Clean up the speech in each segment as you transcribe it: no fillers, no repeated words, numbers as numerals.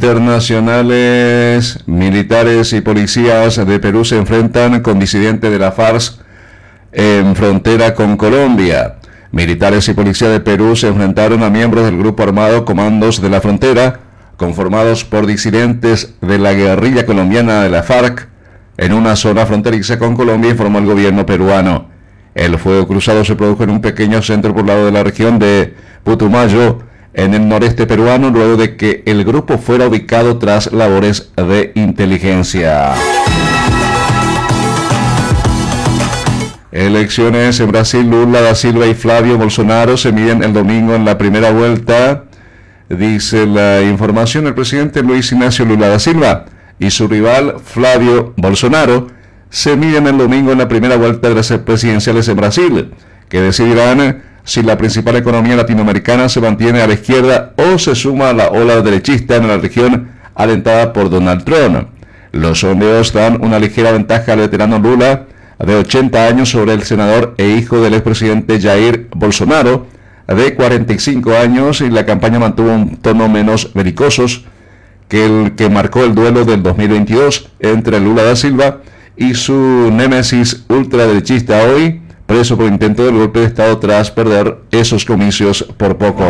internacionales, militares y policías de Perú se enfrentan con disidentes de la FARC en frontera con Colombia. Militares y policías de Perú se enfrentaron a miembros del grupo armado Comandos de la Frontera, conformados por disidentes de la guerrilla colombiana de la FARC, en una zona fronteriza con Colombia, informó el gobierno peruano. El fuego cruzado se produjo en un pequeño centro poblado de la región de Putumayo, en el noreste peruano, luego de que el grupo fuera ubicado tras labores de inteligencia. Elecciones en Brasil. Lula da Silva y Flavio Bolsonaro se miden el domingo en la primera vuelta. Dice la información, el presidente Luis Ignacio Lula da Silva y su rival Flavio Bolsonaro se miden el domingo en la primera vuelta de las presidenciales en Brasil, que decidirán si la principal economía latinoamericana se mantiene a la izquierda o se suma a la ola derechista en la región alentada por Donald Trump. Los sondeos dan una ligera ventaja al veterano Lula, de 80 años, sobre el senador e hijo del expresidente Jair Bolsonaro, de 45 años, y la campaña mantuvo un tono menos belicoso que el que marcó el duelo del 2022 entre Lula da Silva y su némesis ultraderechista, hoy preso por intento del golpe de Estado tras perder esos comicios por poco.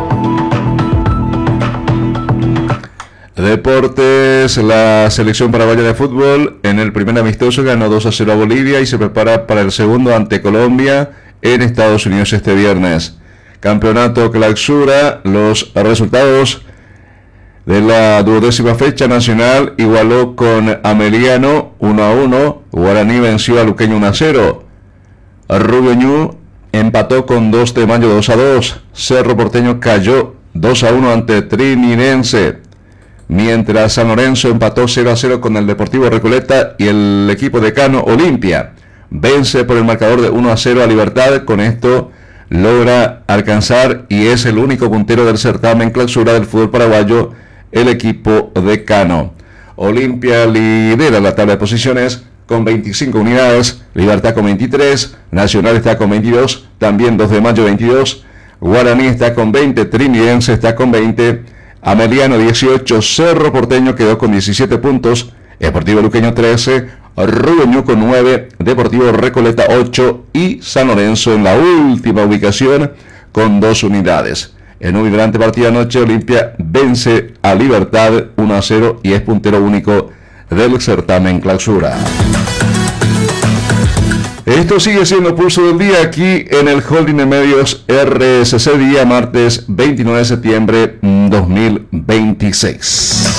Deportes. La selección paraguaya de fútbol en el primer amistoso ganó 2-0 a Bolivia y se prepara para el segundo ante Colombia en Estados Unidos este viernes. Campeonato Clausura. Los resultados de la 12ª fecha. Nacional igualó con Ameliano 1-1. Guaraní venció a Luqueño 1-0. Rubio Ñu empató con 2 de Mayo 2-2. Cerro Porteño cayó 2-1 ante Trininense. Mientras San Lorenzo empató 0-0 con el Deportivo Recoleta, y el equipo decano Olimpia vence por el marcador de 1-0 a Libertad. Con esto logra alcanzar y es el único puntero del certamen Clausura del fútbol paraguayo, el equipo decano. Olimpia lidera la tabla de posiciones con 25 unidades, Libertad con 23, Nacional está con 22, también 2 de Mayo 22, Guaraní está con 20, Trinidense está con 20, Ameliano 18, Cerro Porteño quedó con 17 puntos, Deportivo Luqueño 13, Rubio Ñu con 9, Deportivo Recoleta 8 y San Lorenzo en la última ubicación con 2 unidades. En un vibrante partido anoche, Olimpia vence a Libertad 1-0 y es puntero único del certamen Clausura. Esto sigue siendo Pulso del Día aquí en el Holding de Medios RSC, día martes 29 de septiembre 2026.